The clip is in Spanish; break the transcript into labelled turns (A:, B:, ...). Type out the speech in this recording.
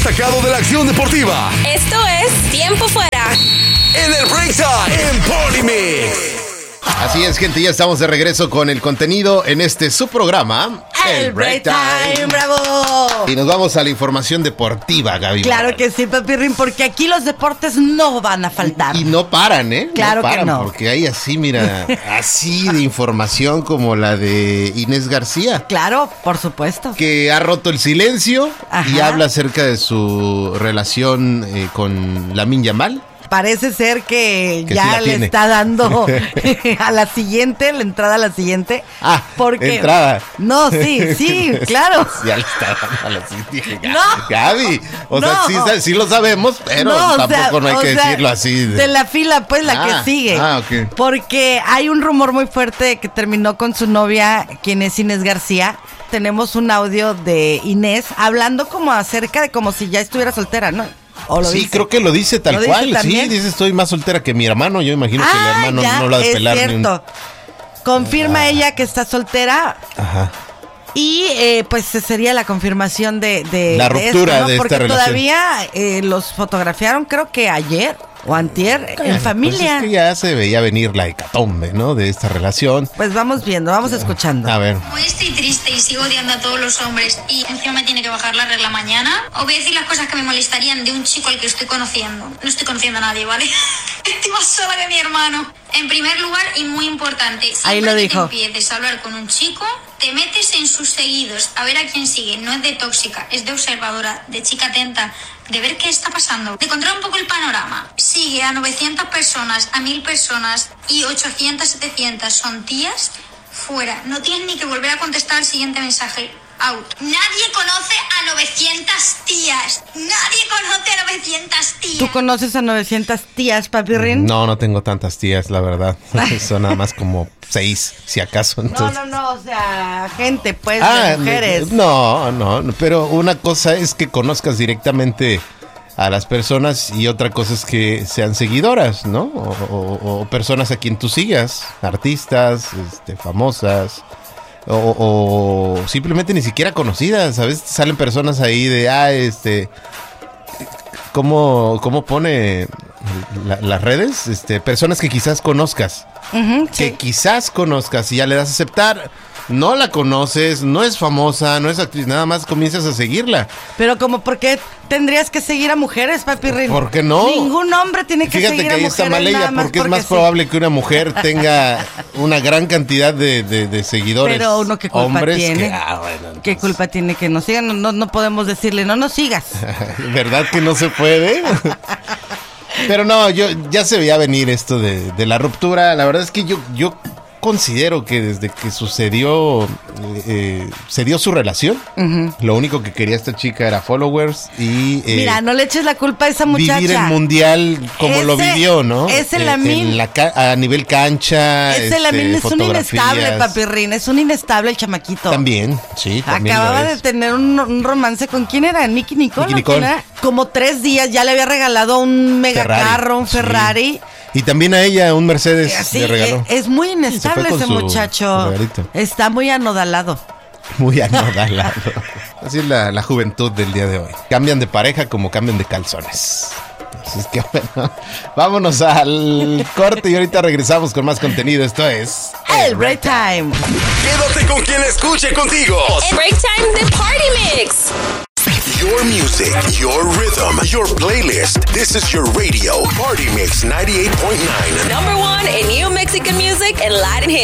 A: destacado de la acción deportiva.
B: Esto es Tiempo Fuera.
A: En el Break Time en Party Mix.
C: Así es, gente, ya estamos de regreso con el contenido en este su programa,
D: El Break Time, bravo.
C: Y nos vamos a la información deportiva, Gaby.
D: Claro que sí, Papirrín, porque aquí los deportes no van a faltar.
C: Y no paran, ¿eh?
D: Claro
C: no paran,
D: que no.
C: Porque hay así, mira, así de información como la de Inés García.
D: Claro, por supuesto.
C: Que ha roto el silencio.
D: Ajá.
C: Y habla acerca de su relación con Lamine Yamal.
D: Parece ser que
C: sí
D: ya
C: la
D: le
C: tiene.
D: está dando a la siguiente, la entrada a la siguiente.
C: Ah,
D: porque
C: entrada.
D: No, sí, claro.
C: Ya le está dando a la siguiente. Dije,
D: No.
C: Gaby, o sea,
D: No.
C: sí lo sabemos, pero tampoco no hay que decirlo así.
D: De la fila, pues, la que sigue.
C: Ok.
D: Porque hay un rumor muy fuerte que terminó con su novia, quien es Inés García. Tenemos un audio de Inés hablando como acerca de como si ya estuviera soltera, ¿no? ¿O lo
C: Sí,
D: dice?
C: creo que lo dice tal
D: ¿Lo dice
C: cual. Sí,
D: también?
C: dice estoy más soltera que mi hermano. Yo imagino que el hermano
D: ya,
C: no la de
D: es
C: pelar ni un...
D: cierto. Confirma ella que está soltera.
C: Ajá.
D: Y pues sería la confirmación de
C: La ruptura
D: esto, ¿no?
C: de
D: porque
C: esta relación.
D: todavía los fotografiaron, creo que ayer o antier, en familia.
C: Pues es que ya se veía venir la hecatombe, ¿no? De esta relación.
D: Pues vamos viendo, vamos escuchando.
C: A ver.
E: Como estoy triste y sigo odiando a todos los hombres y encima me tiene que bajar la regla mañana, os voy a decir las cosas que me molestarían de un chico al que estoy conociendo. No estoy conociendo a nadie, ¿vale? Estoy más sola que mi hermano. En primer lugar, y muy importante,
D: Ahí lo
E: siempre que
D: dijo.
E: te empieces a hablar con un chico, te metes en sus seguidos a ver a quién sigue. No es de tóxica, es de observadora, de chica atenta, de ver qué está pasando, de controlar un poco el panorama. Sigue a 900 personas, a 1000 personas y 800, 700 son tías, fuera. No tienes ni que volver a contestar el siguiente mensaje. Out. Nadie conoce a 900 tías. Nadie conoce a 900 tías.
D: ¿Tú conoces a 900 tías, Papirrín?
C: No tengo tantas tías, la verdad. Son nada más como 6, si acaso. Entonces...
D: No, o sea, gente, pues, de mujeres.
C: No, pero una cosa es que conozcas directamente a las personas y otra cosa es que sean seguidoras, ¿no? O personas a quien tú sigas, artistas, famosas. O simplemente ni siquiera conocidas. A veces salen personas ahí de ¿cómo pone las redes? Personas que quizás conozcas.
D: Ujú, sí.
C: Que quizás conozcas y ya le das a aceptar. No la conoces, no es famosa, no es actriz, nada más comienzas a seguirla.
D: Pero como, ¿por qué tendrías que seguir a mujeres, Papirrín?
C: ¿Por qué no?
D: Ningún hombre tiene que
C: Fíjate
D: seguir
C: que
D: a
C: ahí
D: mujeres.
C: está mal ella,
D: nada
C: porque es más
D: sí.
C: probable que una mujer tenga una gran cantidad de seguidores.
D: Pero uno, ¿qué culpa
C: hombres
D: tiene?
C: Bueno,
D: ¿Qué culpa tiene que nos sigan? No podemos decirle, no nos sigas.
C: ¿Verdad que no se puede? Pero no, ya se veía venir esto de la ruptura. La verdad es que yo considero que desde que sucedió se dio su relación, lo único que quería esta chica era followers y
D: Mira, no le eches la culpa a esa muchacha.
C: vivir el mundial como lo vivió, ¿no?
D: Ese Lamine,
C: a nivel cancha,
D: ese Lamine es un
C: fotografías.
D: inestable, Papirrín, es un inestable el chamaquito.
C: También, sí, también
D: Acababa
C: lo
D: de
C: es.
D: tener un romance con ¿quién era? Nicky Nicole.
C: Nicky Nicole.
D: ¿Quién era? Como 3 días ya le había regalado un megacarro, un
C: sí.
D: Ferrari.
C: Y también a ella un Mercedes
D: Sí,
C: le regaló.
D: es muy
C: Se fue
D: inestable
C: con
D: ese
C: su
D: muchacho.
C: regalito.
D: Está muy anodalado.
C: Muy anodalado. Así es la juventud del día de hoy. Cambian de pareja como cambian de calzones. Así es que bueno, vámonos al corte y ahorita regresamos con más contenido. Esto es
D: El Break Time.
A: Quédate con quien escuche contigo.
B: El Break Time de Party Mix.
A: Your music, your rhythm, your playlist. This is your radio. Party Mix 98.9.
B: Number 1 in new Mexican music and Latin hits.